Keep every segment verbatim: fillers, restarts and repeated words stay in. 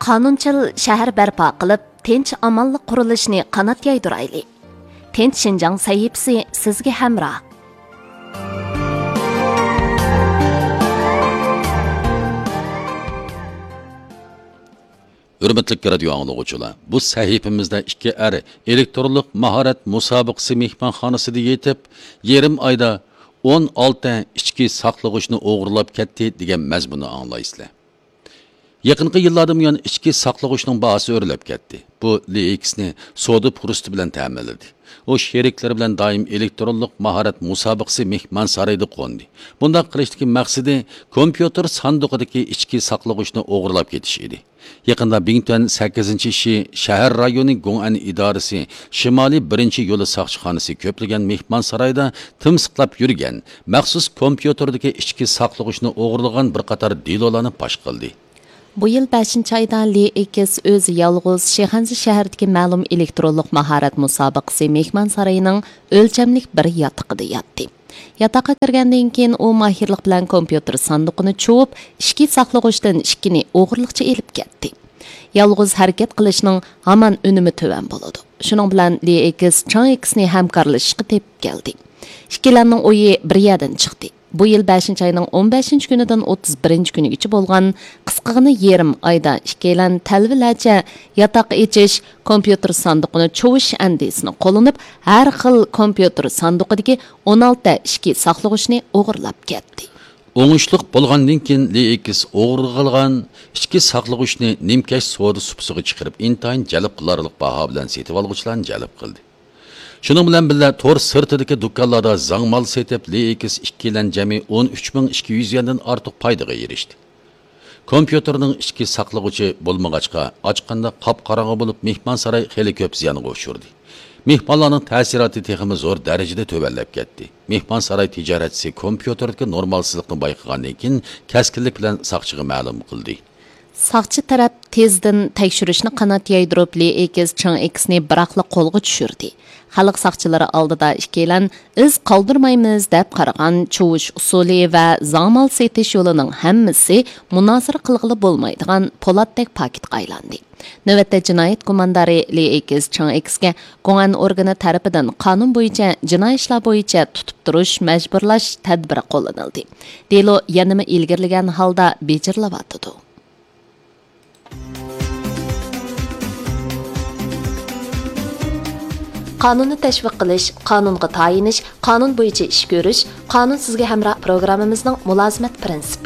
qonunchil shahar barpo qilib, tinch amonlik qurilishini qanot yaydirayli. Tinch Shinjang sahifasi sizga hamroh. Hürmetlik radio anlıqçılar, bu sahifimizde iki er elektronlik maharet musobaqasi mehmonxonasida yetib, yarim ayda o'n olti ichki saqlag'uchni o'g'irlab ketdi degan mazmunni anglaysizlar. Yaqinqi yillarda buyon ichki saqlag'uchning bahosi o'rilib ketdi. Bu L X'ni savdo fursati bilan ta'minladi. O sheriklari bilan doim elektronlik mahorat musobaqasi mehmon saroyida qo'ndi. Bunday qilishdagi maqsadi kompyuter sanduqidagi ichki saqlag'uchni o'g'irlab ketish edi. Yaqinda Bington sakkizinchi ishi shahar rayoni Gong'an idorasi Shimoliy birinchi yo'li saqchixonasi ko'plagan mehmon saroyida timsiqlab yurgan maxsus kompyuterdagi ichki saqlag'uchni o'g'irlagan bir qator delolarni fosh qildi. Bu yil beshinchi oyda L X o'z yolg'iz Shixanzi shahridagi ma'lum elektronlik mahorat musobaqasi mehmon saroyining o'lchamlik bir yotiqida yotdi. Yataqa kirgandan keyin u mahirlik bilan kompyuter sanduqini chuvib, ichki saqlag'uchdan ikkini o'g'irlikcha elib ketdi. Yolg'iz harakat qilishning hamon unumi to'van bo'ladi. Shuning bilan L X Chang X'ni hamkorlashishga tepib keldi. Ikkilarning o'yi bir yerdan chiqdi. Bu yil beshinchi oyning o'n beshinchi kunidan o'ttiz birinchi kunigacha bo'lgan qisqagina yarim oyda ikkilan talvilacha yotoq echish, kompyuter sanduqini chuvish andisini qo'llanib, har xil kompyuter sanduqidagi o'n olti ichki saqlag'uchni o'g'irlab ketdi. O'ngishliq bo'lgandan keyin L X o'g'irlagan ichki saqlag'uchni nimkash savdo supsiga chiqarib, intayin jalb qilarlik baho bilan setib olg'uchilarni jalb qildi. Şunun bilan birga tor sirtidagi do'konlarda zangmal setib L X ikkilan jami o'n uch ming ikki yuz yendan ortiq foydaga erishdi. Kompyuterning ichki saqlag'uchi bo'lmag'achqa, ochqanda qop-qorong'i bo'lib mehmon saroy xeli ko'p ziyonga uchurdi. Mehmonlarning ta'siroti texmi zo'r darajada tövallab ketdi. Mehmon saroy tijoratchisi kompyuterdagi normalsizlikni bayqagandan keyin kaskinlik bilan saqchiga ma'lum qildi. Saqchi taraf tezdan tekshirishni qanot yaydirib L X Chang X'ni biroqla qo'lga tushirdi. Xalq saqchilari oldida ikkilan iz qoldirmaymiz deb qaragan chuvish usuli va zangmal setish yo'lining hammasi munosir qilg'ili bo'lmaydigan po'latdek paketga aylandi. Navbatda jinoyat gumondori L X Chang X'ga Gong'an organi tarafidan qonun bo'yicha jinoiy ishlar bo'yicha tutib turish, majburlash tadbiri qo'llanildi. Delo yanama ilgirlagan holda bejirilyapti. Qonunni tashviq qilish, qonunga tayinish, qonun bo'yicha ish ko'rish, qonun sizga hamroh programmamizning mulozimat prinsipi.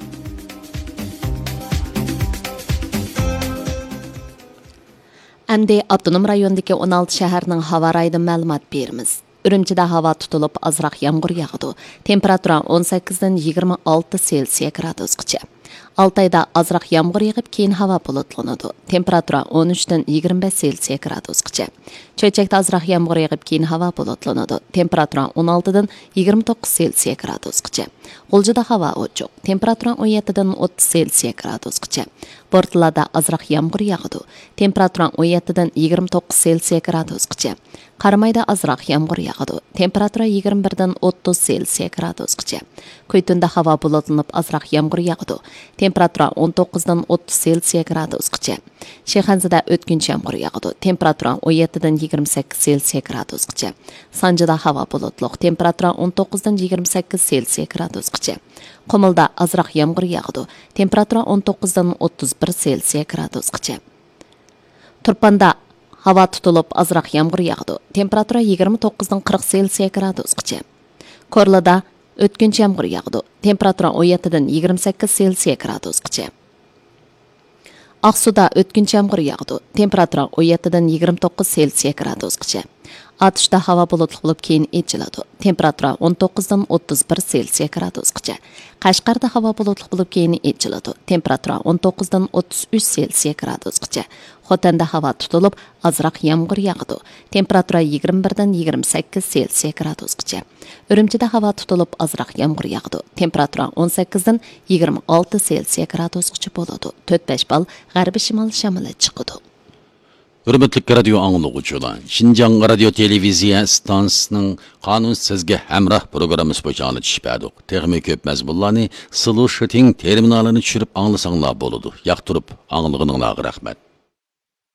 Endi avtonom rayondagi o'n olti shaharning havo rayonidan ma'lumot beramiz. Urumchida havo tutilib, ozroq yomg'ir yog'di. Temperatura o'n sakkizdan yigirma olti Selsiya gradusgacha. Altayda azroq yomg'ir yog'ib, keyin havo bulutlanadi. Temperatura o'n uchdan yigirma besh Selsiya gradusgacha. Cho'chakda azroq yomg'ir yog'ib, keyin havo bulutlanadi. Temperatura o'n oltidan yigirma to'qqiz Selsiya gradusgacha. G'uljida havo ochiq. Temperatura o'n yettidan o'ttiz Selsiya gradusgacha. Portlarda azroq yomg'ir yog'di. Temperatura o'n yettidan yigirma to'qqiz Selsiya gradusgacha. Qaramayda azroq yomg'ir yog'di. Temperatura yigirma birdan o'ttiz Selsiya gradusgacha. Qo'ytunda havo bulutlanib, azroq yomg'ir yog'di. Temperatura o'n to'qqizdan o'ttiz Selsiya gradusgacha. Shixanzida o'tkinchi yomg'ir yog'di. Temperatura o'n yettidan yigirma sakkiz Selsiya gradusgacha. Sanjida havo bulutli. Temperatura o'n to'qqizdan yigirma sakkiz Selsiya gradusgacha. Qumilda azroq yomg'ir yog'di. Temperatura o'n to'qqizdan o'ttiz bir Selsiya gradusgacha. Turpanda havo tutilib, azroq yomg'ir yog'di. Temperatura yigirma to'qqizdan qirq Selsiya gradusgacha. Korlada o'tkinchi yomg'ir yog'di. Temperatura o'n yettidan yigirma sakkiz Selsiya gradusgacha. Aqsuda o'tkinchi yomg'ir yog'di. Temperatura o'n yettidan yigirma to'qqiz Selsiya gradusgacha. Atishda havo bulutli bo'lib, keyin echiladi. Temperatura o'n to'qqizdan o'ttiz bir Selsiya gradusgacha. Qashqarda havo bulutli bo'lib, keyin echiladi. Temperatura o'n to'qqizdan o'ttiz uch Selsiya gradusgacha. Xotanda havo tutilib, azroq yomg'ir yog'di. Temperatura yigirma birdan yigirma sakkiz Selsiya gradusgacha. Urumchida havo tutilib, azroq yomg'ir yog'di. Temperatura o'n sakkizdan yigirma olti Selsiya gradusgacha bo'ladi. to'rt besh bal g'arbiy shimol shamoli chiqadi. Hürmetli radio anlıqçılar, Şinjan Radio Televiziya stansiyasının Qanun sizge hemrah programımız boyunca düşürdük. Texmi köp məzmunlarını Solution terminalını düşürüp anlasanlar boludu. Yaqtırıp anlığınızға rahmet.